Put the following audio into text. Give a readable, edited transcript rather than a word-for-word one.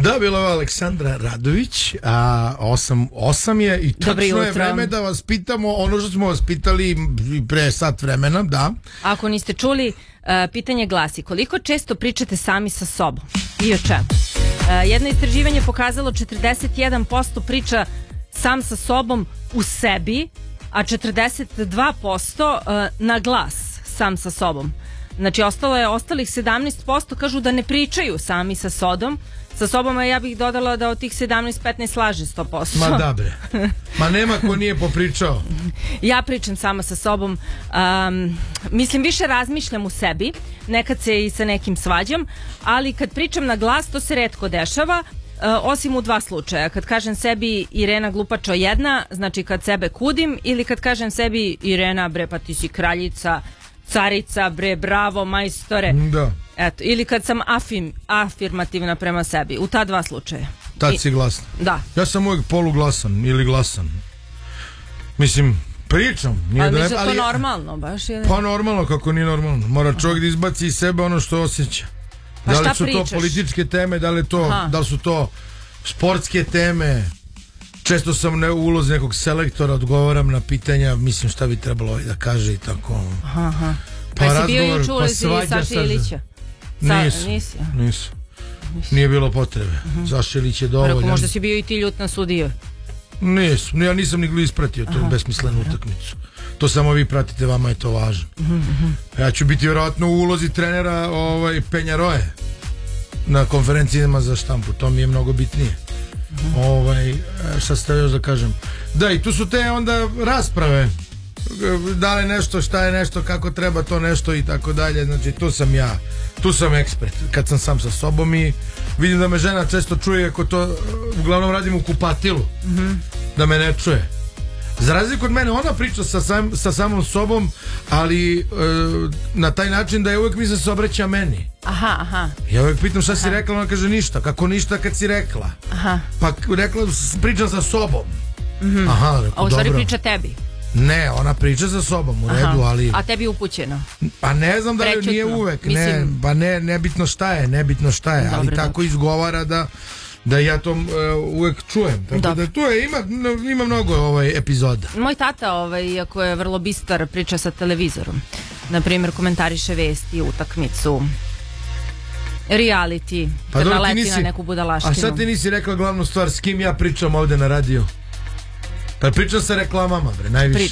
Da, bila je Aleksandra Radović, a 8 je i tačno je vreme da vas pitamo ono što smo vas pitali pre sat vremena, da. Ako niste čuli, pitanje glasi: koliko često pričate sami sa sobom i o čemu? Jedno istraživanje pokazalo 41% priča sam sa sobom u sebi, a 42% na glas sam sa sobom. Znači ostalih 17% kažu da ne pričaju sami sa sobom, a ja bih dodala da od tih 17-15 slaže 100%. Ma da bre, ma nema ko nije popričao. Ja pričam sama sa sobom, mislim više razmišljam u sebi, nekad se i sa nekim svađam, ali kad pričam na glas to se retko dešava, osim u 2 slučaja. Kad kažem sebi Irena glupačo jedna, znači kad sebe kudim, ili kad kažem sebi Irena bre pa ti si kraljica, carica bre, bravo majstore. Da. Eto, ili kad sam afirmativna prema sebi. U ta 2 slučaja. Tad si glasna. Da. Ja sam uvijek poluglasan ili glasan. Mislim, pričam. Ali mislim to normalno baš je. Pa normalno, kako nije normalno. Mora čovjek da izbaci iz sebe ono što osjeća. Pa da li šta su pričaš? to političke teme, da li su to sportske teme. Često sam u ulozi nekog selektora, odgovaram na pitanja, mislim šta bi trebalo da kaže i tako. Aha. Pa si bio juče u ulici Saša Ilića? Nisu. Nije bilo potrebe. Saša Ilić je dovoljan. Možda si bio i ti ljut na sudiju. Ja nisam ni ispratio tu besmislenu utakmicu. To samo vi pratite, vama je to važno. Ja ću biti vjerojatno u ulozi trenera Penjaroje na konferencijama za štampu, to mi je mnogo bitnije. Šta ste još da kažem? Da, i tu su te onda rasprave, da li nešto, šta je nešto, kako treba to nešto i tako dalje. Znači tu sam ekspert kad sam sam sa sobom i vidim da me žena često čuje, ako to uglavnom radim u kupatilu, da me ne čuje. Za razliku od mene, ona priča sa samom sobom, ali na taj način da je uvijek misle se obraća meni. Aha. Ja uvijek pitam šta si rekla, ona kaže ništa. Kako ništa kad si rekla? Pa rekla, pričam sa sobom. A u stvari priča tebi? Ne, ona priča sa sobom, u redu, ali... A tebi upućeno? Pa ne znam da li nije uvek. Pa nebitno šta je, ali tako izgovara da ja to uvek čujem. Tako da tu ima mnogo epizoda. Moj tata, iako je vrlo bistar, priča sa televizorom. Naprimjer, komentariše vesti, utakmicu, reality, kad naleti na neku budalaštinu. A sad ti nisi rekla glavnu stvar, s kim ja pričam ovde na radiju? Pa pričam sa reklamama, bre, najviše.